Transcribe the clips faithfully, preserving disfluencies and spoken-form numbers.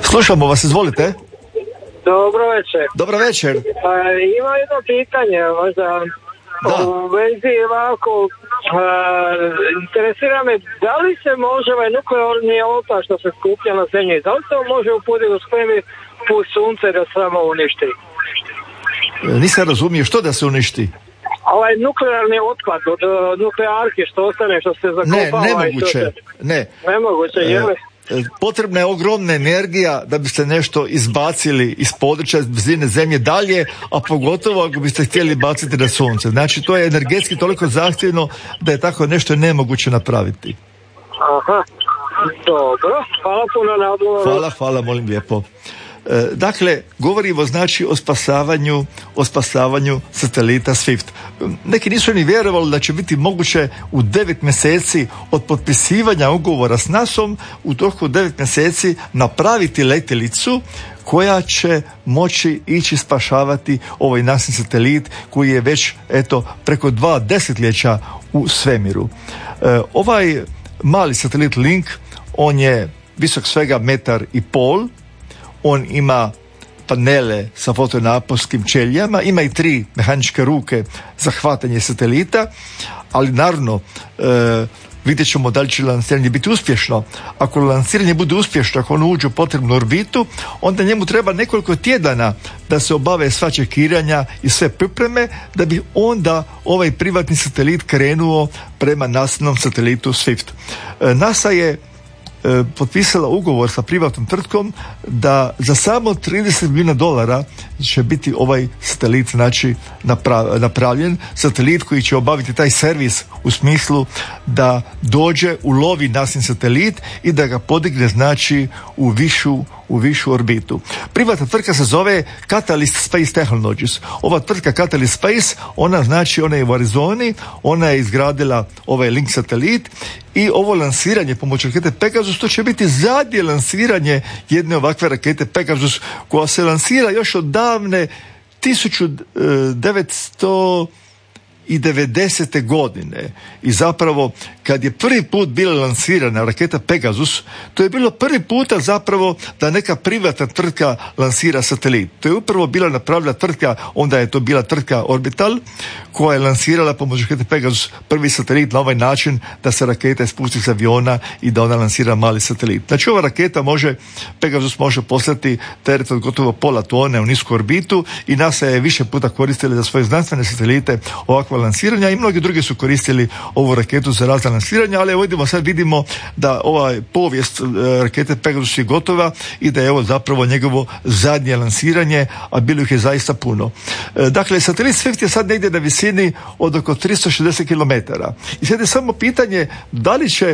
Slušamo vas, izvolite. Dobro večer. Dobro večer. Pa, ima jedno pitanje, možda Da. u vezi ovako, uh, interesira me, da li se može ovaj nuklearni otpad što se skuplja na zemlji, da li se on može uputiti u spremi put sunce da samo uništi? E, nisam razumio, što da se uništi? Ovaj nuklearni otpad od uh, nuklearke što ostane, što se zakopava. Ne, nemoguće. Ne. Nemoguće, E, je li? Potrebna je ogromna energija da biste nešto izbacili iz područja blizine zemlje dalje, a pogotovo ako biste htjeli baciti na sunce. Znači, to je energetski toliko zahtjevno da je tako nešto nemoguće napraviti. Aha, dobro. Hvala puno na odgovoru. Hvala, hvala, molim lijepo. Dakle, govorimo znači o spasavanju, o spasavanju satelita Swift. Neki nisu ni vjerovali da će biti moguće u devet mjeseci od potpisivanja ugovora s nasom u toku devet mjeseci napraviti letjelicu koja će moći ići spašavati ovaj nasin satelit koji je već eto preko dva desetljeća u svemiru. E, ovaj mali satelit Link, on je visok svega metar i pol. On ima panele sa fotonaponskim ćelijama, ima i tri mehaničke ruke za hvatanje satelita, ali naravno e, vidjet ćemo da li će lansiranje biti uspješno. Ako lansiranje bude uspješno, ako ono uđe u potrebnu orbitu, onda njemu treba nekoliko tjedana da se obave sva čekiranja i sve pripreme, da bi onda ovaj privatni satelit krenuo prema nastavnom satelitu Swift. E, NASA je potpisala ugovor sa privatnom tvrtkom da za samo trideset milijuna dolara će biti ovaj satelit znači napravljen, satelit koji će obaviti taj servis u smislu da dođe, ulovi nasin satelit i da ga podigne znači u višu u višu orbitu. Privatna tvrtka se zove Catalyst Space Technologies. Ova tvrtka Catalyst Space, ona znači, ona je u Arizoni, ona je izgradila ovaj Link satelit i ovo lansiranje pomoću rakete Pegasus, to će biti zadnje lansiranje jedne ovakve rakete Pegasus koja se lansira još od davne tisuću devetsto devedesete godine. I zapravo kad je prvi put bila lansirana raketa Pegasus, to je bilo prvi puta zapravo da neka privatna tvrtka lansira satelit. To je upravo bila napravila tvrtka, onda je to bila tvrtka Orbital, koja je lansirala pomoću rakete Pegasus prvi satelit na ovaj način da se raketa spusti s aviona i da ona lansira mali satelit. Znači ova raketa može, Pegasus može poslati teret od gotovo pola tone u nisku orbitu i NASA je više puta koristila za svoje znanstvene satelite ovakva lansiranja i mnogi drugi su koristili ovu raketu za razna lansiranja, ali evo vidimo, sad vidimo da ova povijest rakete Pegasus je gotova i da je ovo zapravo njegovo zadnje lansiranje, a bilo ih je zaista puno. Dakle, satelit Swift je sad negdje na visini od oko tristo šezdeset kilometara. I sad je samo pitanje da li će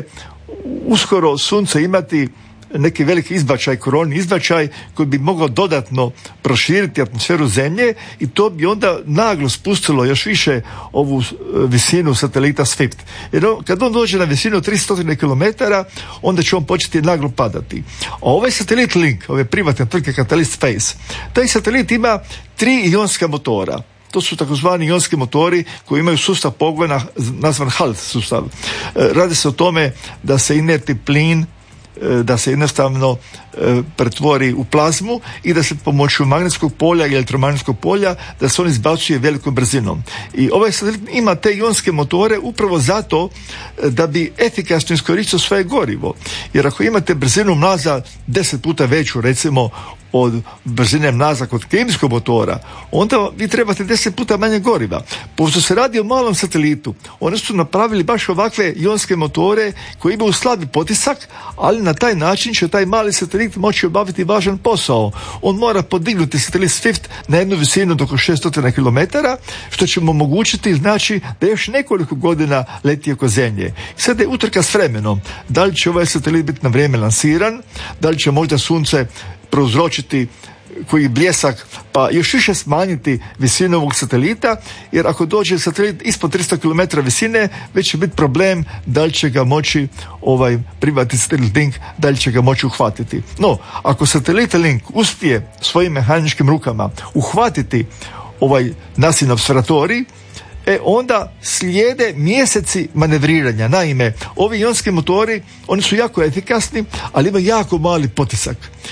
uskoro sunce imati neki veliki izbačaj, koronni izbačaj koji bi mogao dodatno proširiti atmosferu Zemlje i to bi onda naglo spustilo još više ovu visinu satelita Swift. Jer on, kad on dođe na visinu tristo kilometara, onda će on početi naglo padati. A ovaj satelit Link, ove privatne tvrtke Catalyst Space, taj satelit ima tri ionska motora. To su takozvani ionski motori koji imaju sustav pogona nazvan H A L T sustav. Radi se o tome da se inertni plin da se jednostavno e, pretvori u plazmu i da se pomoću magnetskog polja i elektromagnetskog polja da se on izbacuje velikom brzinom. I ovaj satelit ima te ionske motore upravo zato e, da bi efikasno iskoristio svoje gorivo. Jer ako imate brzinu mlaza deset puta veću, recimo od brzine mlaza kod kemijskog motora, onda vi trebate deset puta manje goriva. Pošto se radi o malom satelitu, oni su napravili baš ovakve ionske motore koji imaju slabi potisak, ali na taj način će taj mali satelit moći obaviti važan posao. On mora podignuti satelit Swift na jednu visinu od oko šesto kilometara, što će mu omogućiti znači da još nekoliko godina leti oko Zemlje. Sada je utrka s vremenom. Da li će ovaj satelit biti na vrijeme lansiran, da li će možda sunce prouzročiti koji bljesak pa još više smanjiti visinu ovog satelita, jer ako dođe satelit ispod tristo kilometara visine, već će biti problem da li će ga moći ovaj privatni satelit Link, da li će ga moći uhvatiti. No, ako satelit Link uspije svojim mehaničkim rukama uhvatiti ovaj nasin observatorij, e onda slijede mjeseci manevriranja. Naime, ovi ionski motori, oni su jako efikasni, ali imaju jako mali potisak.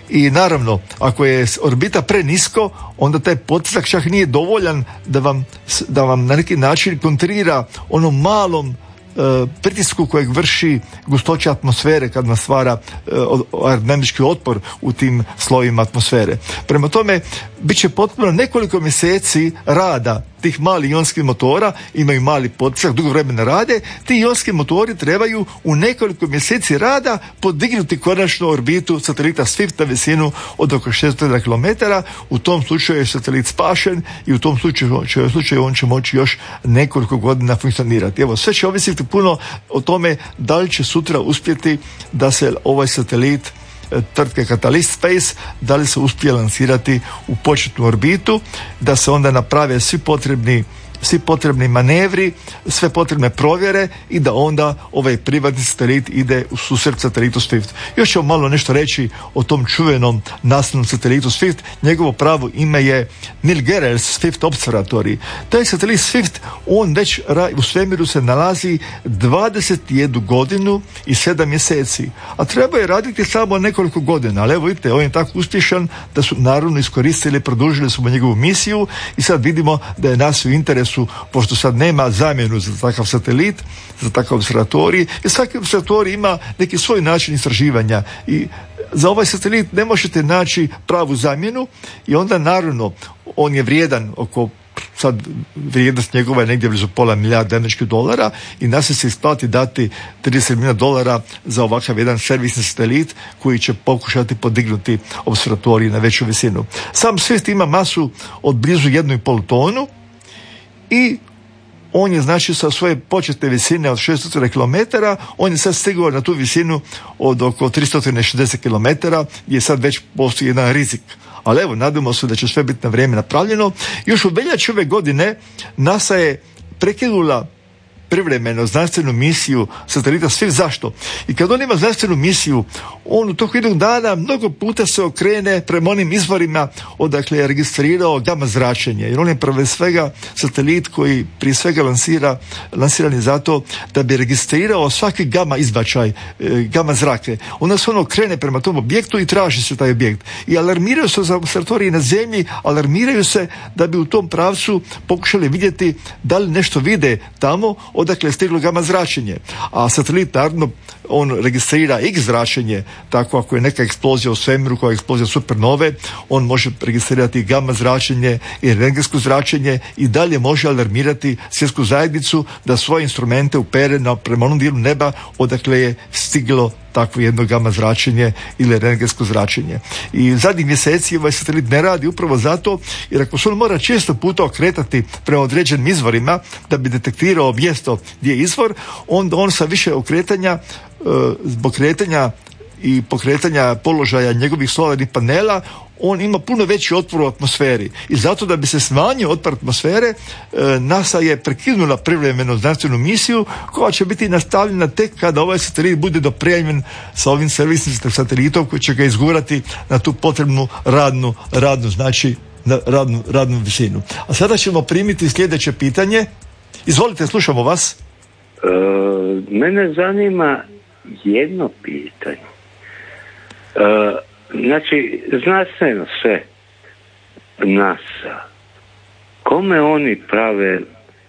i naravno ako je orbita prenisko, onda taj potisak čak nije dovoljan da vam, da vam na neki način kontrira onom malom pritisku kojeg vrši gustoća atmosfere kad nas stvara aerodinamički otpor u tim slojima atmosfere. Prema tome, bit će potpuno nekoliko mjeseci rada tih malih ionskih motora, imaju mali potisak, dugo vremena rade, ti ionski motori trebaju u nekoliko mjeseci rada podignuti konačno orbitu satelita Swift na visinu od oko šesto kilometara. U tom slučaju je satelit spašen i u tom slučaju, slučaju on će moći još nekoliko godina funkcionirati. Evo, sve će ovisiti puno o tome da li će sutra uspjeti da se ovaj satelit tvrtke Catalyst Space, da li se uspije lansirati u početnu orbitu, da se onda naprave svi potrebni svi potrebni manevri, sve potrebne provjere i da onda ovaj privatni satelit ide u susret satelitu Swift. Još ćemo malo nešto reći o tom čuvenom nastavnom satelitu Swift. Njegovo pravo ime je Neil Gehrels Swift Observatory. Taj satelit Swift, on već u svemiru se nalazi dvadeset jednu godinu i sedam mjeseci. A treba je raditi samo nekoliko godina. Ali evo vidite, on je tako uspješan da su naravno iskoristili, produžili smo njegovu misiju i sad vidimo da je nas u interesu, pošto sad nema zamjenu za takav satelit, za takav observatorij, i svaki observatorij ima neki svoj način istraživanja i za ovaj satelit ne možete naći pravu zamjenu i onda naravno on je vrijedan oko, sad vrijednost njegova je negdje blizu pola milijarde američkih dolara i nas se isplati dati trideset milijuna dolara za ovakav jedan servisni satelit koji će pokušati podignuti observatorij na veću visinu. Sam Swift ima masu od blizu jednu i pol tonu i on je znači sa svoje početne visine od šesto kilometara, on je sad stigao na tu visinu od oko tristo šezdeset kilometara gdje je sad već postoji jedan rizik. Ali evo, nadamo se da će sve biti na vrijeme napravljeno. Još u veljači ove godine NASA je prekinula privremeno znanstvenu misiju satelita Swift. Zašto? I kad on ima znanstvenu misiju, on u toku jednog dana mnogo puta se okrene prema onim izvorima odakle je registrirao gama zračenje. Jer on je prve svega satelit koji prije svega lansira, lansiran je zato da bi registrirao svaki gama izbačaj, gama zrake. Onda se on okrene prema tom objektu i traži se taj objekt. I alarmiraju se za observatoriji na zemlji, alarmiraju se da bi u tom pravcu pokušali vidjeti da li nešto vide tamo odakle je stiglo gama zračenje. A satelit naravno on registrira X zračenje, tako ako je neka eksplozija u svemiru koja je eksplozija supernove, on može registrirati gama zračenje i rentgensko zračenje i dalje može alarmirati svjetsku zajednicu da svoje instrumente upere na prema onom dijelu neba odakle je stiglo takvo jedno gama zračenje ili rentgensko zračenje. I zadnjih mjeseci ovaj satelit ne radi upravo zato jer ako se on mora često puta okretati prema određenim izvorima da bi detektirao mjesto gdje je izvor, onda on sa više okretanja zbog kretanja i pokretanja položaja njegovih solarnih panela on ima puno veći otpor u atmosferi i zato da bi se smanjio otpor atmosfere NASA je prekinula privremeno znanstvenu misiju koja će biti nastavljena tek kada ovaj satelit bude dopremljen sa ovim servisnim satelitom koji će ga izgurati na tu potrebnu radnu, radnu znači na radnu, radnu visinu. A sada ćemo primiti sljedeće pitanje. Izvolite, slušamo vas. E, mene zanima jedno pitanje. E, znači, znanstveno sve NASA, kome oni prave,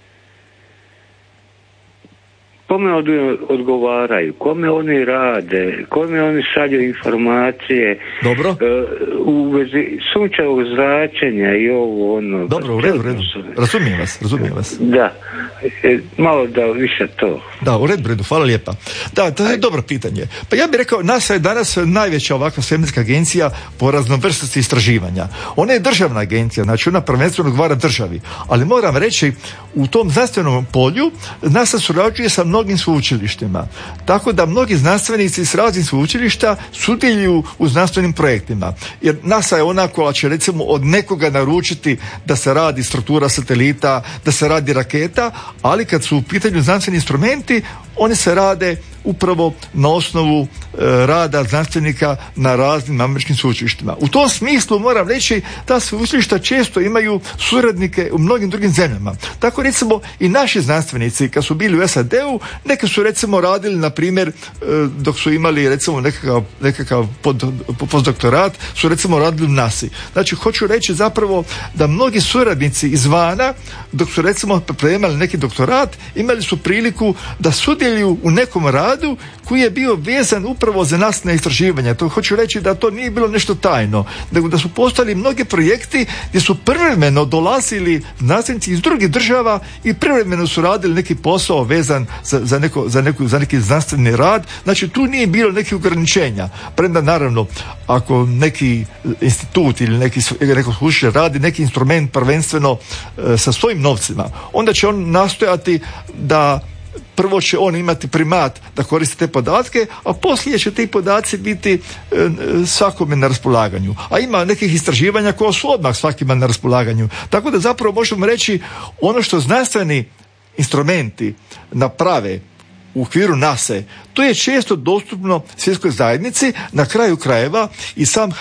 kome odgovaraju, kome oni rade, kome oni šalju informacije. Dobro. E, u vezi sunčevog zračenja i ovo ono. Dobro, u redu, u redu. Razumijem vas, razumijem vas. Da, e, malo da više to. Da, u redu, u redu, hvala lijepa. Da, to je dobro pitanje. Pa ja bih rekao, NASA je danas najveća ovakva svemirska agencija po raznovrsnosti istraživanja. Ona je državna agencija, znači ona prvenstveno odgovara državi. Ali moram reći, u tom znanstvenom polju NASA surađuje sa mnogim sveučilištima. Tako da mnogi znanstvenici s raznih sveučilišta sudjeluju u znanstvenim projektima. Jer NASA je ona koja će recimo od nekoga naručiti da se radi struktura satelita, da se radi raketa, ali kad su u pitanju znanstveni instrumenti, oni se rade upravo na osnovu e, rada znanstvenika na raznim američkim sveučilištima. U tom smislu moram reći, ta sveučilišta često imaju suradnike u mnogim drugim zemljama. Tako recimo i naši znanstvenici kad su bili u S A D-u, neki su recimo radili, na primjer, e, dok su imali recimo nekakav, nekakav pod, postdoktorat, su recimo radili u nasi. Znači, hoću reći zapravo da mnogi suradnici izvana, dok su recimo pripremali neki doktorat, imali su priliku da sudjeluju u nekom radu koji je bio vezan upravo za nastavna istraživanja. To hoću reći da to nije bilo nešto tajno, nego da su postali mnogi projekti gdje su privremeno dolazili znanstvenici iz drugih država i privremeno su radili neki posao vezan za, za, neko, za, neku, za neki znanstveni rad. Znači, tu nije bilo nekih ograničenja. Premda naravno, ako neki institut ili neki, neko sveučilište radi neki instrument prvenstveno e, sa svojim novcima, onda će on nastojati da prvo će on imati primat da koristi te podatke, a poslije će ti podaci biti e, svakome na raspolaganju. A ima nekih istraživanja koja su odmah svakima na raspolaganju. Tako da zapravo možemo reći, ono što znanstveni instrumenti naprave u okviru nase, to je često dostupno svjetskoj zajednici. Na kraju krajeva i sam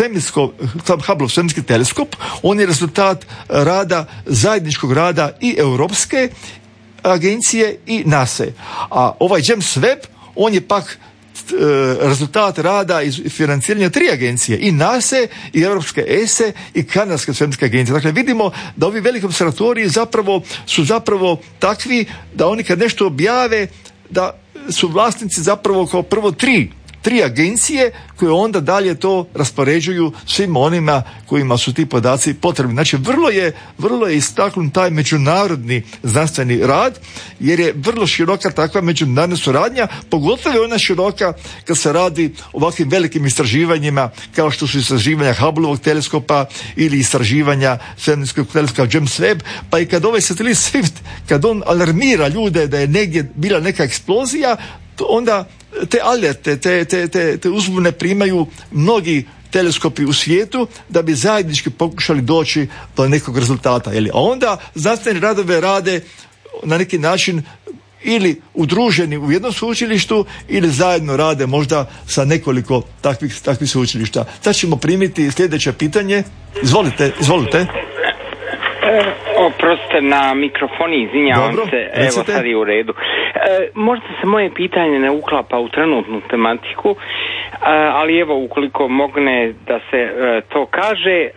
Hubble svemirski teleskop, on je rezultat rada, zajedničkog rada i Europske agencije i nase. A ovaj James Webb, on je pak e, rezultat rada i financiranja tri agencije, i nase, i Europske E S E, i Kanadske svemirske agencije. Dakle, vidimo da ovi veliki observatoriji zapravo su zapravo takvi da oni kad nešto objave, da su vlasnici zapravo kao prvo tri tri agencije koje onda dalje to raspoređuju svim onima kojima su ti podaci potrebni. Znači, vrlo je, vrlo je istaknut taj međunarodni znanstveni rad, jer je vrlo široka takva međunarodna suradnja, pogotovo je ona široka kad se radi o ovakvim velikim istraživanjima kao što su istraživanja Hubbleovog teleskopa ili istraživanja svemirskog teleskopa James Webb, pa i kad ovaj satelit Swift, kad on alarmira ljude da je negdje bila neka eksplozija, onda te alerte, te, te, te, te uzbune primaju mnogi teleskopi u svijetu da bi zajednički pokušali doći do nekog rezultata. A onda znanstveni radove rade na neki način ili udruženi u jednom sveučilištu ili zajedno rade možda sa nekoliko takvih, takvih sveučilišta. Sad ćemo primiti sljedeće pitanje. Izvolite, izvolite. Oprostite na mikrofoni, izvinjavam Dobro, se, recite. Evo sad je u redu. E, možda se moje pitanje ne uklapa u trenutnu tematiku, e, ali evo ukoliko mogne da se e, to kaže, e,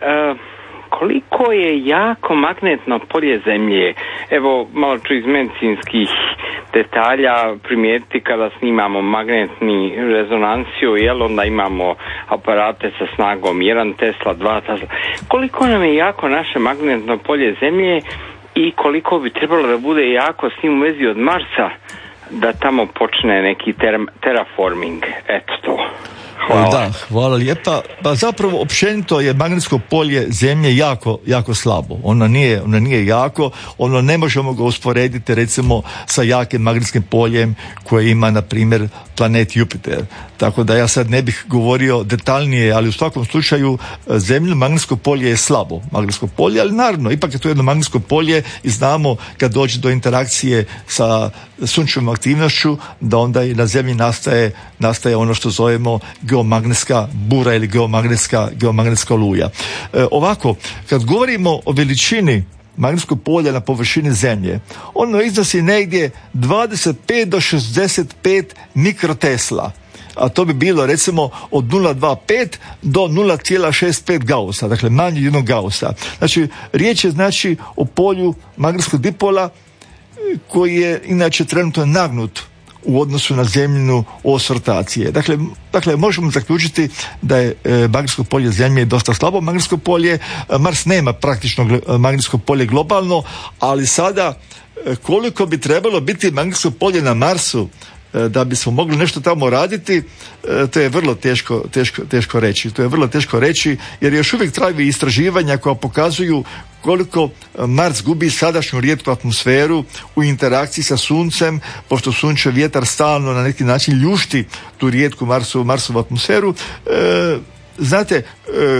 koliko je jako magnetno polje Zemlje? Evo, malo ću iz medicinskih detalja primijetiti kada snimamo magnetni rezonanciju, jel onda imamo aparate sa snagom jedan Tesla, dva Tesla. Koliko nam je jako naše magnetno polje Zemlje i koliko bi trebalo da bude jako s njim u vezi od Marsa da tamo počne neki ter- terraforming? Eto to. Hvala. Da, hvala lijepa. Pa zapravo općenito je magnetsko polje Zemlje jako, jako slabo. Ono nije, ono nije jako, ono ne možemo ga usporediti recimo sa jakim magnetskim poljem koje ima, na primjer, planet Jupiter. Tako da ja sad ne bih govorio detaljnije, ali u svakom slučaju Zemlje magnetsko polje je slabo. Magnetsko polje, ali naravno, ipak je to jedno magnetsko polje i znamo kad dođe do interakcije sa sunčevom aktivnošću da onda i na Zemlji nastaje, nastaje ono što zovemo geomagnetska bura ili geomagnetska, geomagnetska oluja. E, ovako, kad govorimo o veličini magnetskog polja na površini Zemlje, ono iznosi negdje dvadeset pet do šezdeset pet mikrotesla, a to bi bilo recimo od nula zarez dvadeset pet do nula zarez šezdeset pet Gaussa, dakle manje od jednog Gaussa. Znači, riječ je znači o polju magnetskog dipola koji je inače trenutno nagnut u odnosu na zemljinu os rotacije. Dakle, dakle, možemo zaključiti da je e, magnetsko polje Zemlje dosta slabo magnetsko polje. Mars nema praktično magnetsko polje globalno, ali sada e, koliko bi trebalo biti magnetsko polje na Marsu e, da bismo mogli nešto tamo raditi, e, to je vrlo teško, teško, teško reći. To je vrlo teško reći jer još uvijek traju istraživanja koja pokazuju koliko Mars gubi sadašnju rijetku atmosferu u interakciji sa Suncem, pošto sunčev vjetar stalno na neki način ljušti tu rijetku Marsovu, Marsovu atmosferu. E, znate, e,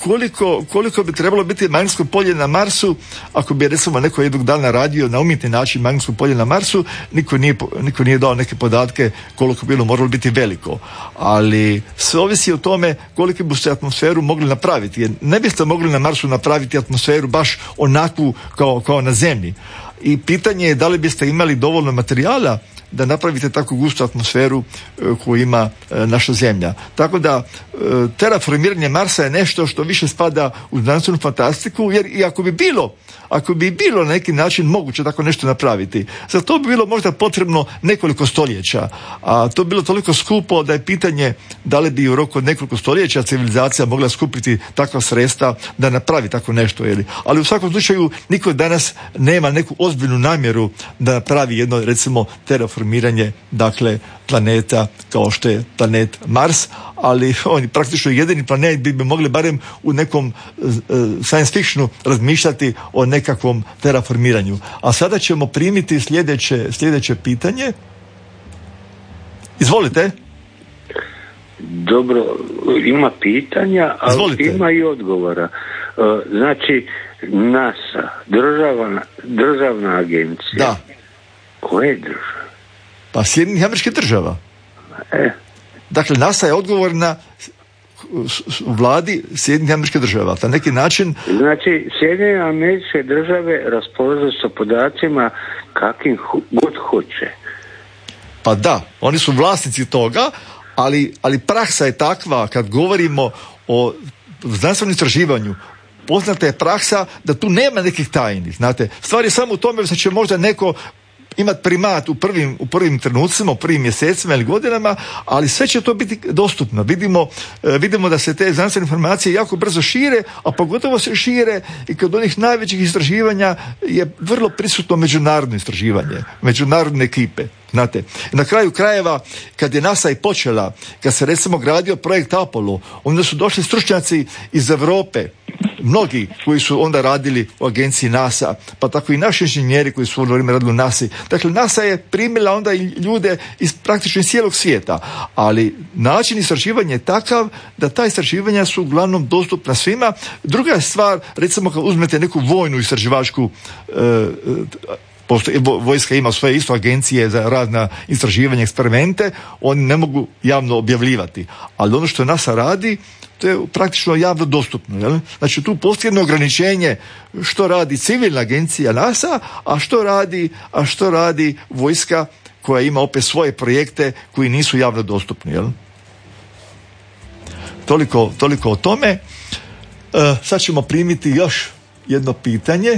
koliko, koliko bi trebalo biti magnetsko polje na Marsu, ako bi recimo neko jednog dana radio na umjetni način magnetsko polje na Marsu, niko nije, niko nije dao neke podatke koliko bi bilo moralo biti veliko. Ali sve ovisi o tome koliko biste atmosferu mogli napraviti. Jer ne biste mogli na Marsu napraviti atmosferu baš onakvu kao, kao na Zemlji. I pitanje je da li biste imali dovoljno materijala da napravite tako gustu atmosferu e, koju ima e, naša Zemlja. Tako da e, terraformiranje Marsa je nešto što više spada u znanstvenu fantastiku, jer i ako bi bilo, ako bi bilo na neki način moguće tako nešto napraviti, za to bi bilo možda potrebno nekoliko stoljeća, a to bi bilo toliko skupo da je pitanje da li bi u roku od nekoliko stoljeća civilizacija mogla skupiti takva sredstva da napravi tako nešto. Jeli? Ali u svakom slučaju niko danas nema neku ozbiljnu namjeru da napravi jedno, recimo, terraformiranje, dakle, planeta kao što je planet Mars, ali on je praktično jedini planet bi bi mogli barem u nekom uh, science fictionu razmišljati o nekakvom terraformiranju. A sada ćemo primiti sljedeće, sljedeće pitanje. Izvolite. Dobro, ima pitanja, ali Izvolite. Ima i odgovora. Uh, znači, NASA, državna, državna agencija. Da. Koje države? Pa Sjedinjenih Američkih Država. E. Dakle, NASA je odgovorna u vladi Sjedinjenih Američkih Država. Na neki način... Znači, Sjedinjene Američke Države raspolažu sa podacima kakvim god hoće. Pa da, oni su vlasnici toga, ali, ali praksa je takva, kad govorimo o znanstvenom istraživanju, poznata je praksa da tu nema nekih tajni, znate. Stvar je samo u tome da će možda neko imati primat u prvim, u prvim trenucima, u prvim mjesecima ili godinama, ali sve će to biti dostupno. Vidimo, vidimo da se te znanstvene informacije jako brzo šire, a pogotovo se šire i kod onih najvećih istraživanja je vrlo prisutno međunarodno istraživanje, međunarodne ekipe. Znate, na kraju krajeva, kad je NASA i počela, kad se recimo gradio projekt Apollo, onda su došli stručnjaci iz Europe, mnogi koji su onda radili u agenciji NASA, pa tako i naši inženjeri koji su u vrijeme radili u NASA. Dakle, NASA je primila onda i ljude iz praktično iz cijelog svijeta, ali način istraživanja je takav da ta istraživanja su uglavnom dostupna svima. Druga je stvar, recimo kad uzmete neku vojnu istraživačku e, pošto vojska ima svoje isto agencije za razna istraživanja, eksperimente, oni ne mogu javno objavljivati. Ali ono što NASA radi, to je praktično javno dostupno. Jel? Znači tu postoji jedno ograničenje što radi civilna agencija NASA, a što radi, a što radi vojska koja ima opet svoje projekte koji nisu javno dostupni. Jel? Toliko, toliko o tome. E, sad ćemo primiti još jedno pitanje.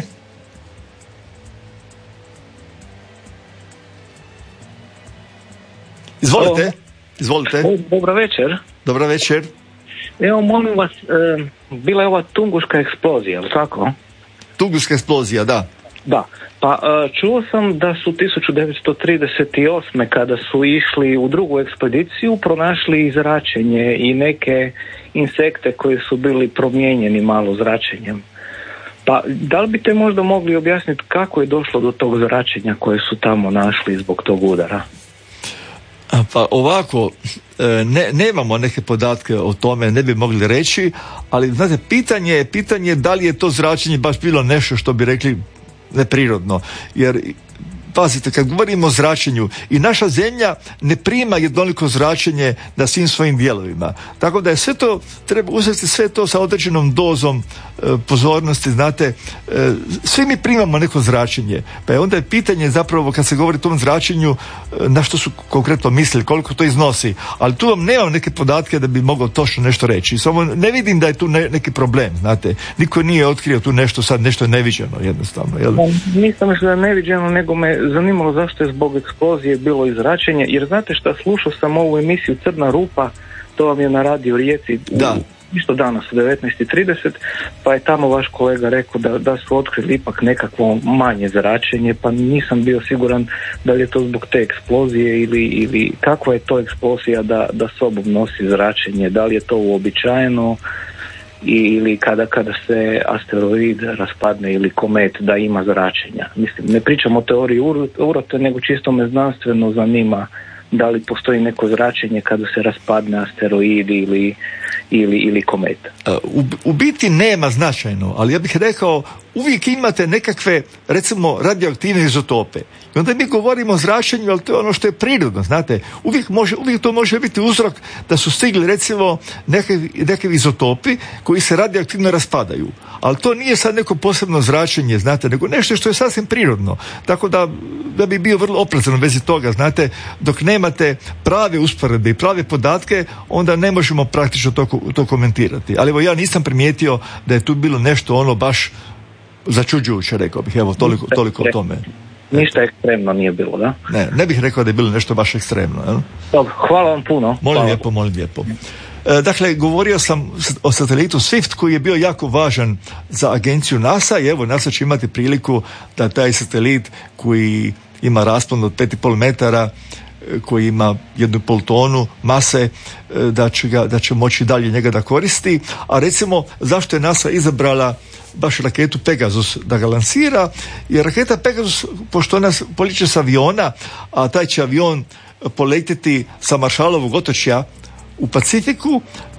Izvolite, izvolite. Dobra večer. Dobra večer. Evo, molim vas, e, bila je ova Tunguška eksplozija, ali tako? Tunguška eksplozija, da. Da, pa e, čuo sam da su tisuću devetsto trideset osme kada su išli u drugu ekspediciju pronašli zračenje i neke insekte koji su bili promijenjeni malo zračenjem. Pa da li biste možda mogli objasniti kako je došlo do tog zračenja koje su tamo našli zbog tog udara? Pa ovako, ne, nemamo neke podatke o tome, ne bi mogli reći, ali znate, pitanje je, pitanje da li je to zračenje baš bilo nešto što bi rekli neprirodno, jer pazite, kad govorimo o zračenju, i naša zemlja ne prima jednoliko zračenje na svim svojim dijelovima. Tako da je sve to, treba uzeti sve to sa određenom dozom e, pozornosti, znate, e, svi mi primamo neko zračenje, pa je onda je pitanje zapravo kad se govori o tom zračenju e, na što su konkretno mislili, koliko to iznosi, ali tu vam nemam neke podatke da bi mogao točno nešto reći. Samo ne vidim da je tu ne, neki problem, znate, niko nije otkrio tu nešto sad, nešto neviđeno jednostavno. Jel? Nisam mislio da je neviđeno, nego me zanimalo zašto je zbog eksplozije bilo i zračenje, jer znate šta, slušao sam ovu emisiju Crna rupa, to vam je na Radio Rijeci da. isto danas u devetnaest i trideset, pa je tamo vaš kolega rekao da, da su otkrili ipak nekakvo manje zračenje, pa nisam bio siguran da li je to zbog te eksplozije ili, ili kakva je to eksplozija da, da sobom nosi zračenje, da li je to uobičajeno ili kada, kada se asteroid raspadne ili komet da ima zračenja. Mislim, ne pričam o teoriji urote, nego čisto me znanstveno zanima da li postoji neko zračenje kada se raspadne asteroid ili, ili, ili kometa? U, u biti nema značajno, ali ja bih rekao uvijek imate nekakve, recimo, radioaktivne izotope. I onda mi govorimo o zračenju, ali to je ono što je prirodno, znate. Uvijek, može, uvijek to može biti uzrok da su stigli, recimo, nekakvi, nekakvi izotopi koji se radioaktivno raspadaju. Ali to nije sad neko posebno zračenje, znate, nego nešto što je sasvim prirodno. Tako da, da bi bio vrlo oprezan u vezi toga, znate, dok nemate prave usporedbe i prave podatke, onda ne možemo praktično to, to komentirati. Ali evo, ja nisam primijetio da je tu bilo nešto ono baš začuđujuće, rekao bih. Evo, toliko, toliko o tome. Ništa ekstremno nije bilo, da? Ne, ne bih rekao da je bilo nešto baš ekstremno. Jel? Dobro, hvala vam puno. Molim hvala. lijepo, molim lijepo. E, dakle, govorio sam o satelitu Swift koji je bio jako važan za agenciju NASA i evo, NASA će imati priliku da taj satelit koji ima raspon od pet i pol metara, koji ima jednu pol tonu mase, da će, ga, da će moći dalje njega da koristi. A recimo, zašto je NASA izabrala baš raketu Pegasus da ga lansira? Jer raketa Pegasus, pošto ona poliče s aviona, a taj će avion poletiti sa Maršalovog otočja u Pacifiku,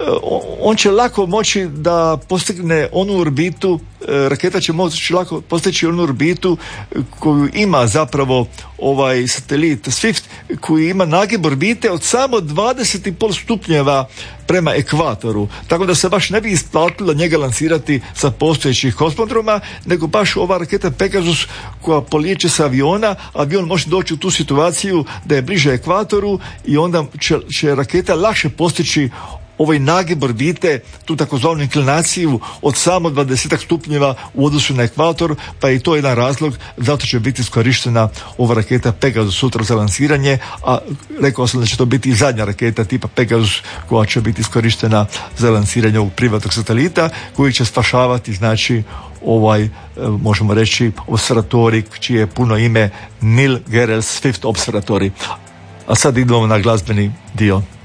on će lako moći da postigne onu orbitu, raketa će moći lako postići onu orbitu koju ima zapravo ovaj satelit Swift, koji ima nagib orbite od samo dvadeset i pol stupnjeva prema ekvatoru, tako da se baš ne bi isplatilo njega lansirati sa postojećih kosmodroma, nego baš ova raketa Pegasus koja polijeće sa aviona, avion može doći u tu situaciju da je bliže ekvatoru i onda će, će raketa lakše postići ovaj nagib orbite, tu takozvanu inklinaciju od samo dvadeset stupnjeva u odnosu na ekvator, pa je to jedan razlog, zato će biti iskorištena ova raketa Pegasus sutra za lansiranje, a rekao sam da će to biti i zadnja raketa tipa Pegasus koja će biti iskorištena za lansiranje ovog privatnog satelita koji će spašavati, znači, ovaj, možemo reći, observatorij čije je puno ime Neil Gehrels Swift Observatory. A sad idemo na glazbeni dio.